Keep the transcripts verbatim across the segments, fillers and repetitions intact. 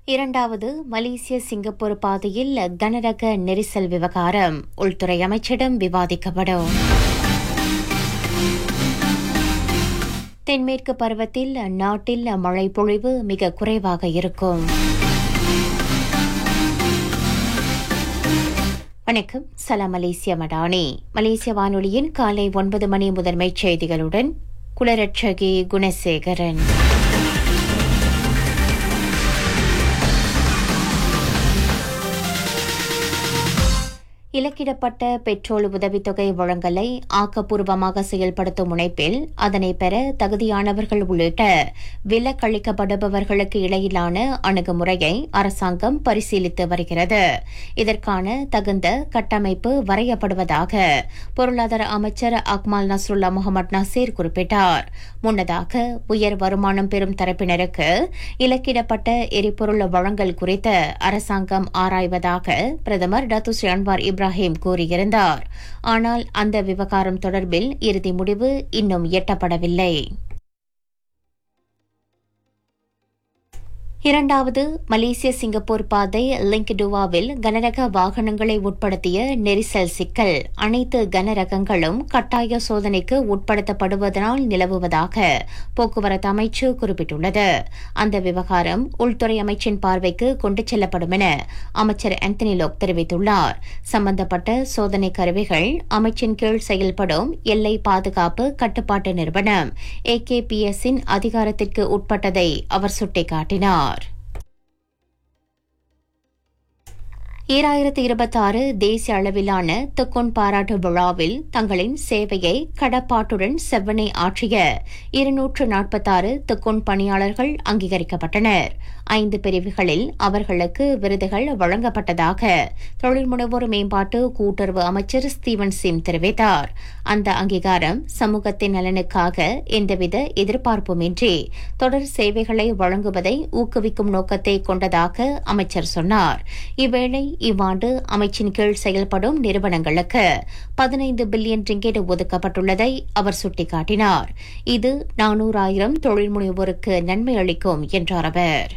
இரண்டாவது மலேசிய சிங்கப்பூர் பாதையில் கனரக நெரிசல் விவகாரம் உள்துறை அமைச்சிடம் விவாதிக்கப்படும். தென்மேற்கு பருவத்தில் நாட்டில் மழை பொழிவு மிக குறைவாக இருக்கும். வணக்கம், சலாம் மலேசிய மடானி. மலேசிய வானொலியின் காலை ஒன்பது மணி முதன்மைச் செய்திகளுடன் குலரட்சகி குணசேகரன். இலக்கிடப்பட்ட பெட்ரோல் உதவித்தொகை வழங்கலை ஆக்கப்பூர்வமாக செயல்படுத்தும் முனைப்பில் அதனை பெற தகுதியானவர்கள் உள்ளிட்ட விலக்களிக்கப்படுபவர்களுக்கு இடையிலான அணுகுமுறையை அரசாங்கம் பரிசீலித்து வருகிறது. இதற்கான தகுந்த கட்டமைப்பு வரையப்படுவதாக பொருளாதார அமைச்சர் அக்மால் நஸ்ருல்லா முகமது நசீர் குறிப்பிட்டார். முன்னதாக உயர் வருமானம் பெறும் தரப்பினருக்கு இலக்கிடப்பட்ட எரிபொருள் வழங்கல் குறித்து அரசாங்கம் ஆராய்வதாக பிரதமர் டத்து ஸ்ரீ அன்வார் இப்ராஹிம் கூறியிருந்தார். ஆனால் அந்த விவகாரம் தொடர்பில் இறுதி முடிவு இன்னும் எட்டப்படவில்லை. இரண்டாவது மலேசிய சிங்கப்பூர் பாதை லிங்க் டுவாவில் கனரக வாகனங்களை உட்படுத்திய நெரிசல் சிக்கல் அனைத்து கனரகங்களும் கட்டாய சோதனைக்கு உட்படுத்தப்படுவதனால் நிலவுவதாக போக்குவரத்து அமைச்சு குறிப்பிட்டுள்ளது. அந்த விவகாரம் உள்துறை அமைச்சின் பார்வைக்கு கொண்டு செல்லப்படும் என அமைச்சர் ஆந்தனி லோக் தெரிவித்துள்ளார். சம்பந்தப்பட்ட சோதனை கருவிகள் அமைச்சின் கீழ் செயல்படும் எல்லை பாதுகாப்பு கட்டுப்பாட்டு நிறுவனம் ஏ கே பி எஸ் இன் அதிகாரத்திற்கு உட்பட்டதை அவர் சுட்டிக்காட்டினார். ஈராயிரத்து இருபத்தி ஆறு தேசிய அளவிலான துக்கோன் பாராட்டு விழாவில் தங்களின் சேவையை கடப்பாட்டுடன் செவ்வனை ஆற்றிய இருநூற்று நாற்பத்தாறு துக்கோன் பணியாளர்கள் அங்கீகரிக்கப்பட்டனர். ஐந்து பிரிவுகளில் அவர்களுக்கு விருதுகள் வழங்கப்பட்டதாக தொழில் முனைவோர் மேம்பாட்டு கூட்டுறவு அமைச்சர் ஸ்டீவன் சிம் தெரிவித்தார். அந்த அங்கீகாரம் சமூகத்தின் நலனுக்காக எந்தவித எதிர்பார்ப்புமின்றி தொடர் சேவைகளை வழங்குவதை ஊக்குவிக்கும் நோக்கத்தை கொண்டதாக அமைச்சர் சொன்னார். இவ்வேளை இவ்வாண்டு அமைச்சின் கீழ் செயல்படும் நிறுவனங்களுக்கு பதினைந்து பில்லியன் ரிங்கெட் ஒதுக்கப்பட்டுள்ளதை அவர் சுட்டிக்காட்டினார். இது நானூறாயிரம் தொழில் முனைவோருக்கு நன்மை அளிக்கும் என்றார் அவர்.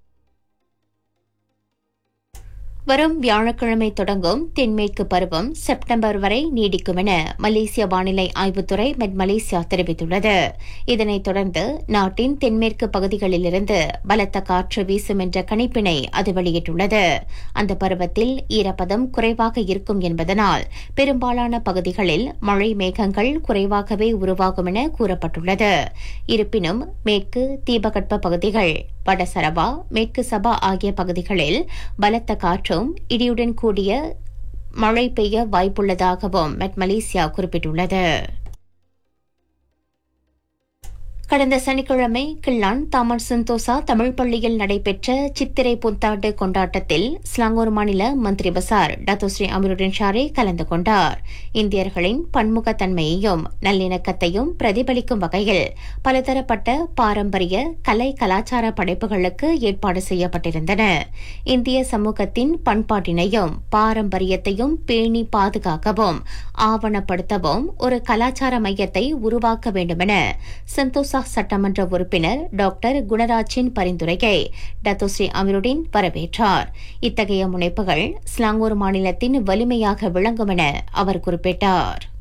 வரும் வியாழக்கிழமை தொடங்கும் தென்மேற்கு பருவம் செப்டம்பர் வரை நீடிக்கும் என மலேசிய வானிலை ஆய்வுத்துறை மெட் மலேசியா தெரிவித்துள்ளது. இதனைத் தொடர்ந்து நாட்டின் தென்மேற்கு பகுதிகளிலிருந்து பலத்த காற்று வீசும் என்ற கணிப்பினை அது வெளியிட்டுள்ளது. அந்த பருவத்தில் ஈரப்பதம் குறைவாக இருக்கும் என்பதனால் பெரும்பாலான பகுதிகளில் மழை மேகங்கள் குறைவாகவே உருவாகும் என கூறப்பட்டுள்ளது. இருப்பினும் மேற்கு தீபகற்ப பகுதிகள், வட சரவா, மேற்கு சபா ஆகிய பகுதிகளில் பலத்த காற்றும் இடியுடன் கூடிய மழை பெய்ய வாய்ப்புள்ளதாகவும் மெட் மலேசியா குறிப்பிட்டுள்ளது. கடந்த சனிக்கிழமை கிள்ளான் தாமன் சந்தோசா தமிழ் பள்ளியில் நடைபெற்ற சித்திரை புத்தாண்டு கொண்டாட்டத்தில் ஸ்லாங்கூர் மாநில மந்திரி பசார் டத்து ஸ்ரீ அமீருடன் ஷாரே கலந்து கொண்டார். இந்தியர்களின் பன்முகத்தன்மையையும் நல்லிணக்கத்தையும் பிரதிபலிக்கும் வகையில் பலதரப்பட்ட பாரம்பரிய கலை கலாச்சார படைப்புகளுக்கு ஏற்பாடு செய்யப்பட்டிருந்தன. இந்திய சமூகத்தின் பண்பாட்டினையும் பாரம்பரியத்தையும் பேணி பாதுகாக்கவும் ஆவணப்படுத்தவும் ஒரு கலாச்சார மையத்தை உருவாக்க வேண்டுமென சந்தோசா சட்டமன்ற உறுப்பினர் டாக்டர் குணராஜின் பரிந்துரையை டத்து ஸ்ரீ அமீருடன் வரவேற்றார். இத்தகைய முனைப்புகள் ஸ்லாங்கூர் மாநிலத்தின் வலிமையாக விளங்கும் என அவர் குறிப்பிட்டார்.